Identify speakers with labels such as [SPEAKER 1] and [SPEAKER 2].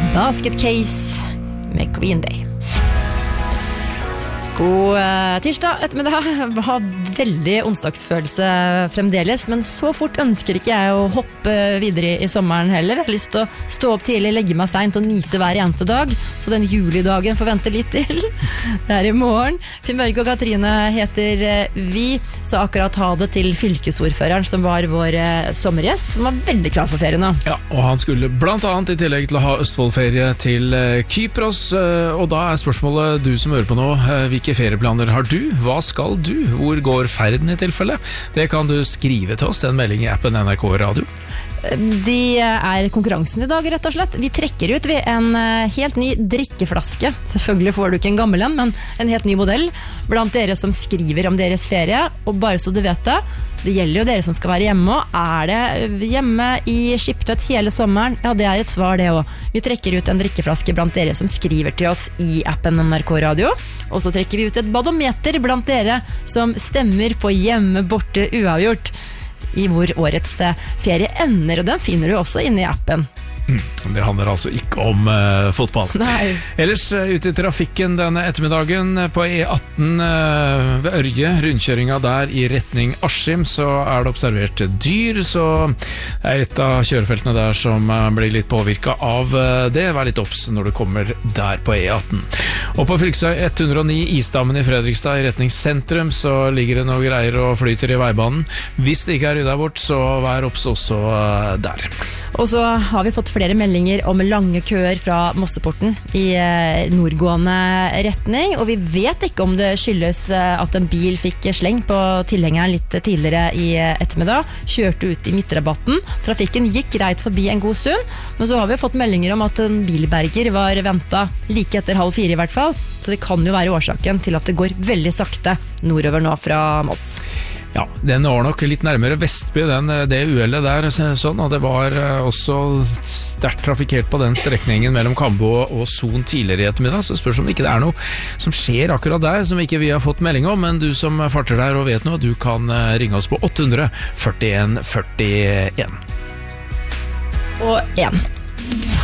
[SPEAKER 1] Basket Case med Green Day. God tirsdag ettermiddag. Har veldig onsdagsfølelse fremdeles, men så fort ønsker ikke jeg å hoppe videre i sommeren heller. Jeg har lyst til å stå opp tidlig, legge meg sent og nyte hver eneste dag, så den julidagen får vente litt til. Det er i morgen. Finn Børge og Katrine heter vi, så akkurat ha det til fylkesordføreren som var vår sommergjest, som var veldig klar for ferie nå.
[SPEAKER 2] Ja, og han skulle blant annet i tillegg til å ha Østfoldferie til Kypros, og da er spørsmålet du som hører på nå, hvilke ferieplaner har du? Hva skal du? Hvor går ferden i tilfelle? Det kan du skrive til oss, en melding i appen NRK Radio.
[SPEAKER 1] De er konkurransen i dag, rett og slett. Vi trekker ut en helt ny drikkeflaske. Selvfølgelig får du ikke en gammel en, men en helt ny modell blant dere som skriver om deres ferie. Og bare så du vet det, det gjelder jo dere som skal være hjemme. Er det hjemme i Skiptvet hele sommeren? Ja, det er et svar det også. Vi trekker ut en drikkeflaske blant dere som skriver til oss i appen NRK Radio. Og så trekker vi ut et badometer blant dere som stemmer på hjemme, borte, uavgjort i hvor årets ferie ender, og den finner du også inne i appen.
[SPEAKER 2] Det handler altså ikke om fotball.
[SPEAKER 1] Nei.
[SPEAKER 2] Ellers ute i trafikken denne ettermiddagen på E18 ved Ørje, rundkjøringa der i retning Askim, så er det observert dyr, så det er et av kjørefeltene der som blir litt påvirket av det. Vær litt obs når du kommer der på E18. Og på fylkesvei 109 Isdammen i Fredrikstad i retning sentrum, så ligger det noe greier og flyter i veibanen. Hvis det ikke er ryddet bort, så vær obs også der.
[SPEAKER 1] Og så har vi fått flere meldinger om lange køer fra Mosseporten i nordgående retning, og vi vet ikke om det skyldes at en bil fikk sleng på tilhengeren litt tidligere i ettermiddag, kjørte ut i midtrabatten. Trafikken gikk greit forbi en god stund, men så har vi fått meldinger om at en bilberger var ventet like etter 3:30 i hvert fall, så det kan jo være årsaken til at det går veldig sakte nordover nå fra Moss.
[SPEAKER 2] Ja, den var nok litt nærmere Vestby, det uhellet der, sånn, og det var også sterkt trafikkert på den strekningen mellom Kambo og Son tidligere i ettermiddag, så spørs om ikke det er noe som skjer akkurat der, som ikke vi har fått melding om, men du som farter der og vet noe, du kan ringe oss på 800 41 41.
[SPEAKER 1] Og 1.